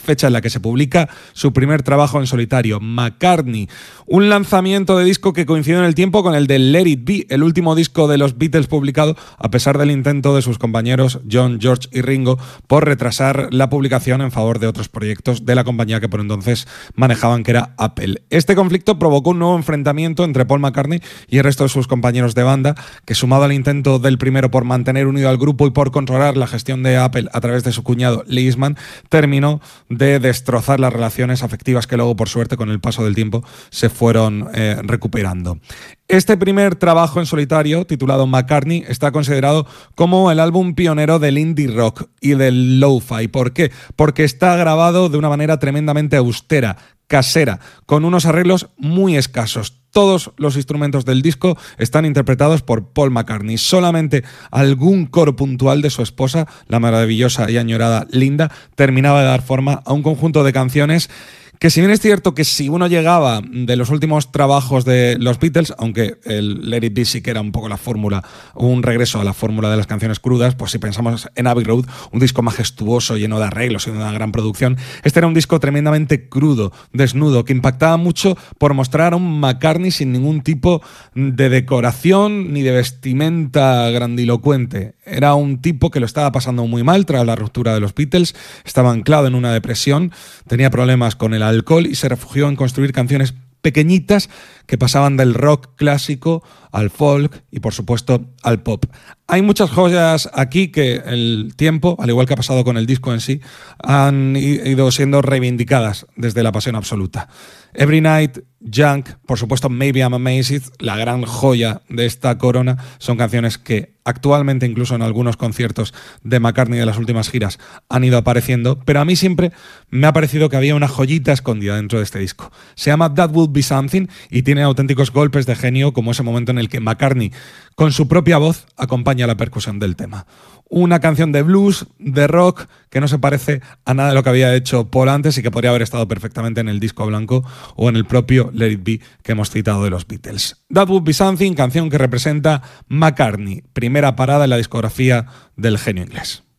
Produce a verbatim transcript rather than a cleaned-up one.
fecha en la que se publica su primer trabajo en solitario, McCartney. Un lanzamiento de disco que coincidió en el tiempo con el de Let It Be, el último disco de los Beatles publicado, a pesar del intento de sus compañeros John, George y Ringo por retrasar la publicación en favor de otros proyectos de la compañía que por entonces manejaban, que era Apple. Este conflicto provocó un nuevo enfrentamiento entre Paul McCartney y el resto de sus compañeros de banda, que sumado al intento del primero por mantener unido al grupo y por controlar la gestión de Apple a través de su cuñado Lee Eastman, terminó de destrozar las relaciones afectivas que luego, por suerte, con el paso del tiempo se fueron eh, recuperando. Este primer trabajo en solitario, titulado McCartney, está considerado como el álbum pionero del indie rock y del lo-fi. ¿Por qué? Porque está grabado de una manera tremendamente austera, casera, con unos arreglos muy escasos. Todos los instrumentos del disco están interpretados por Paul McCartney. Solamente algún coro puntual de su esposa, la maravillosa y añorada Linda, terminaba de dar forma a un conjunto de canciones que, si bien es cierto que si uno llegaba de los últimos trabajos de los Beatles, aunque el Let It Be sí que era un poco la fórmula, un regreso a la fórmula de las canciones crudas, pues si pensamos en Abbey Road, un disco majestuoso, lleno de arreglos y de una gran producción, este era un disco tremendamente crudo, desnudo, que impactaba mucho por mostrar a un McCartney sin ningún tipo de decoración ni de vestimenta grandilocuente. Era un tipo que lo estaba pasando muy mal tras la ruptura de los Beatles, estaba anclado en una depresión, tenía problemas con el alcohol y se refugió en construir canciones pequeñitas que pasaban del rock clásico al folk y, por supuesto, al pop. Hay muchas joyas aquí que el tiempo, al igual que ha pasado con el disco en sí, han ido siendo reivindicadas desde la pasión absoluta. Every Night, Junk, por supuesto Maybe I'm Amazed, la gran joya de esta corona, son canciones que actualmente, incluso en algunos conciertos de McCartney de las últimas giras, han ido apareciendo, pero a mí siempre me ha parecido que había una joyita escondida dentro de este disco. Se llama That Would Be Something y tiene auténticos golpes de genio, como ese momento en el que McCartney, con su propia voz, acompaña la percusión del tema. Una canción de blues, de rock, que no se parece a nada de lo que había hecho Paul antes y que podría haber estado perfectamente en el disco blanco o en el propio Let It Be que hemos citado de los Beatles. That Would Be Something, canción que representa McCartney, primera parada en la discografía del genio inglés.